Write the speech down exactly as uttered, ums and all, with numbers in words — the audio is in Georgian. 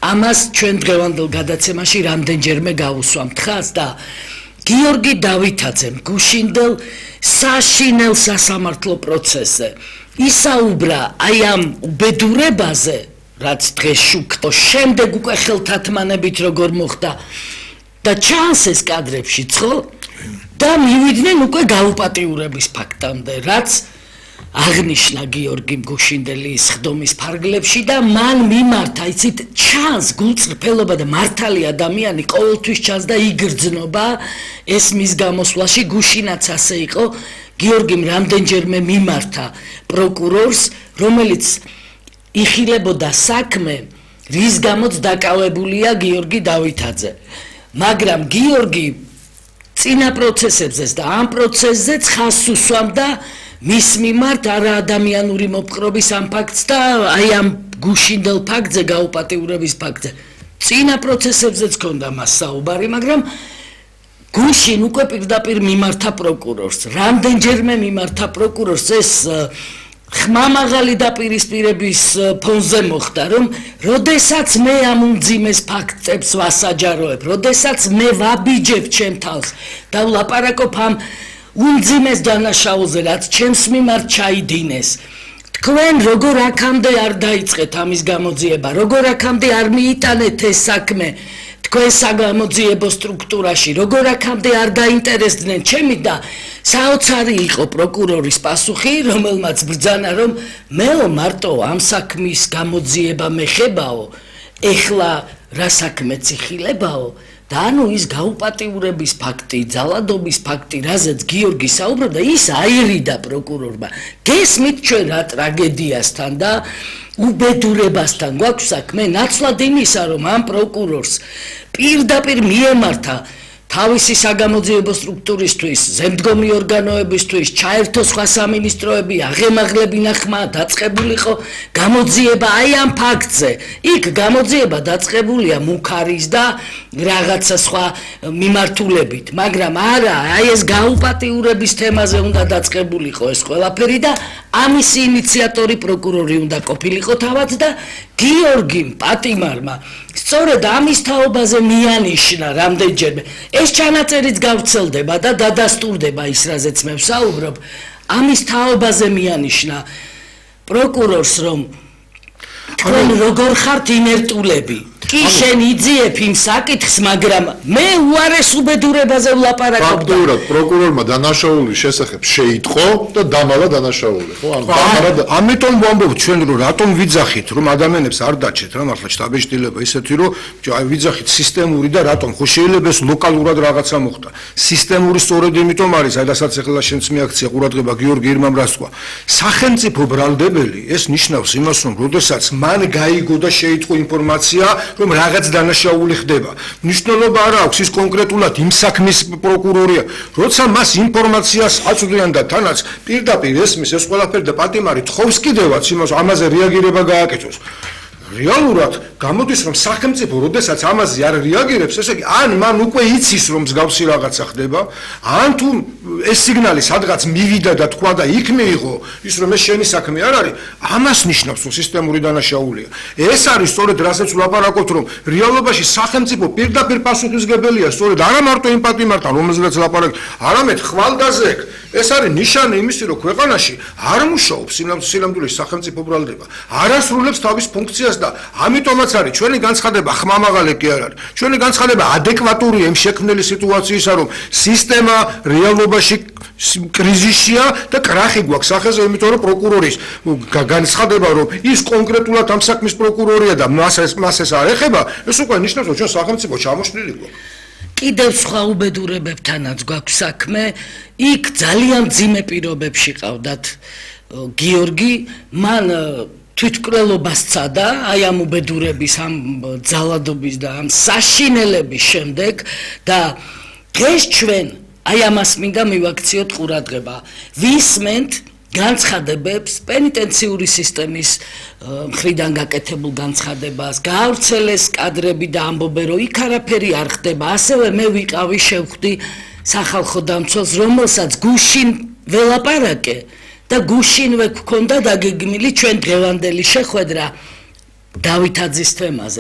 ამას ჩვენ დღევანდელ გადაცემაში რამდენჯერმე გავუსვამთ ხაზს და გიორგი დავითაძემ გუშინდელ საშინელ სასამართლო პროცესზე ისაუბრა აი ამ უბედურებაზე, რაც დღეს შუქდა, შემდეგ უკვე ხელთათმანებით როგორ მოხდა და ჩანს ეს კადრებშიც, ხო? და მივიდნენ უკვე გაუპატიურების ფაქტამდე, რაც აღნიშნა გიორგი გუშინდელის ხდომის ფარგლებში და მან მიმართა, იცით, ჩანს გულწრფელობა და მართალი ადამიანი ყოველთვის ჩანს და იგრძნობა ეს მის გამოსვლაში გუშინაც ასე იყო. გიორგიმ რამდენჯერმე მიმართა პროკურორს, რომელიც იხილებოდა საქმე, რის გამოც დაკავებულია გიორგი დავითაძე. მაგრამ გიორგი წინა პროცესებზეც და ამ პროცესზეც ხაზს უსვამდა მის მიმართ არაადამიანური მოპყრობის ამ ფაქტს და აი ამ გუშინდელ ფაქტზე, გაუპატიურების ფაქტზე. წინა პროცესებზეც ჰქონდა მას საუბარი, მაგრამ გუშინ უკვე პირდაპირ მიმართა პროკურორს. რამდენჯერმე მიმართა პროკურორს ეს ხმამაღალი დაპირისპირების ფონზე მოხდა, რომ როდესაც მე ამ უმძიმეს ფაქტებს ვასაჯაროებ, როდესაც მე ვაბიჯებ ჩემ თავს და ვლაპარაკობ ამ უმძიმეს დანაშაულზე, რაც ჩემს მიმართ ჩაიდინეს. თქვენ როგორ აქამდე არ დაიწყეთ ამის გამოძიება, როგორ აქამდე არ მიიტანეთ ეს საქმე თქვენ საგამოძიებო სტრუქტურაში, როგორ აქამდე არ დაინტერესდნენ ჩემი და საოცარი იყო პროკურორის პასუხი, რომელმაც ბრძანა, რომ მეო მარტო ამ საქმის გამოძიება მეხებაო, ეხლა რა საქმეც იხილებაო და ანუ ის გაუპატიურების ფაქტი, ძალადობის ფაქტი, რაზეც გიორგი საუბრობდა, ის აირიდა პროკურორმა. გესმით ჩვენ რა ტრაგედიასთან და უბედურებასთან გვაქვს საქმე, ნაცვლად იმისა, რომ ამ პროკურორს პირდაპირ მიემართა თავისი საგამოძიებო სტრუქტურისთვის, ზემდგომი ორგანოებისთვის, ჩაერთო სხვა სამინისტროები, აღემაღლებინა ხმა, დაწყებულიყო გამოძიება აი ამ ფაქტზე. იქ გამოძიება დაწყებულია მუქარის და რაღაცა სხვა მიმართულებით, მაგრამ არა, აი ეს გაუპატიურების თემაზე უნდა დაწყებულიყო ეს ყველაფერი და ამის ინიციატორი პროკურორი უნდა ყოფილიყო თავად და გიორგიმ პატიმარმა სწორედ ამის თაობაზე მიანიშნა რამდენჯერმე. ეს ჩანაწერიც გავრცელდება და დადასტურდება ის, რაზეც მე ვსაუბრობ, ამის თაობაზე მიანიშნა პროკურორს, რომ თქვენ როგორ ხართ ინერტულები. კი შენ იძიებ იმ საკითხს, მაგრამ მე უარეს უბედურებაზე ვლაპარაკობ. ფაქტურად პროკურორმა დანაშაულის შესახებ შეიტყო და დამალა დანაშაული, ხო? ანუ დამალა. ამიტომ ვამბობ ჩვენ, რომ რატომ ვიძახით, რომ ადამიანებს არ დაჩეთ რა მართლა შტაბეშტილება ისეთი, რომ აი ვიძახით სისტემური და რატომ? ხო შეიძლება ეს ლოკალურად რაღაცა მოხდა. სისტემური სწორედ იმიტომ არის, აი რასაც ახლა შენც მიაქცია ყურადღება გიორგი ირმამ რას თქვა. სახელმწიფო ბრალდებელი ეს ნიშნავს იმას, რომ როდესაც მან გაიგო და შეიტყო ინფორმაცია, რომ რაღაც დანაშაული ხდება. მნიშვნელობა არ აქვს ის კონკრეტულად იმ საქმის პროკურორია, როცა მას ინფორმაციას აწვდიან და თანაც პირდაპირ ესმის ეს ყველაფერი და პატიმარი თხოვს კიდევაც იმას, ამაზე რეაგირება გააკეთოს. რეალურად გამოდის, რომ სახელმწიფო როდესაც ამაზე არ რეაგირებს, ესე იგი ან მან უკვე იცის, რომ მსგავსი რაღაცა ხდება, ან თუ ეს სიგნალი სადღაც მივიდა და თქვა და იქ მიიღო ის, რომ ეს შენი საქმე არ არის, ამას ნიშნავს, რომ სისტემური დანაშაულია. ეს არის სწორედ რასაც ვლაპარაკობთ, რომ რეალობაში სახელმწიფო პირდაპირ პასუხისმგებელია, სწორედ არა მარტო იმ პატიმართან, რომელზეც ლაპარაკობთ, არამედ ხვალდაზექ. ეს არის ნიშანი იმისი, რომ ქვეყანაში არ მუშაობს სინამდვილეში სახელმწიფო ბრალდება, არ ასრულებს თავის ფუნქციას და ამიტომაც არის ჩვენი განცხადება ხმამაღალი კი არ არის. ჩვენი განცხადება ადეკვატურია იმ შექმნილი სიტუაციისა, რომ სისტემა რეალობაში კრიზისია და კრახი გვაქვს სახეზე, იმიტომ რომ პროკურორის განცხადება, რომ ის კონკრეტულად ამ საქმის პროკურორია და მას ეს მას ეს არ ეხება, ეს უკვე ნიშნავს, რომ ჩვენ სახელმწიფო ჩამოშლილი გვაქვს. კიდევ სხვა უბედურებებთანაც გვაქვს საქმე, იქ ძალიან მძიმე პირობებში ყავდათ გიორგი, მან თვითმკვლელობა სცადა აი ამ უბედურების, ამ ძალადობის და ამ საშინელების შემდეგ და დღეს ჩვენ აი ამას მინდა მივაქციოთ ყურადღება. ვისმენთ განცხადებებს პენიტენციური სისტემის მხრიდან გაკეთებულ განცხადებას, გაავრცელეს კადრები და ამბობენ, რომ იქ არაფერი არ ხდება. ასევე მე ვიყავი, შევხვდი სახალხო დამცველს, რომელსაც გუშინ ველაპარაკე და გუშინვე გქონდა დაგეგმილი ჩვენ დღევანდელი შეხვედრა დავითაძის თემაზე.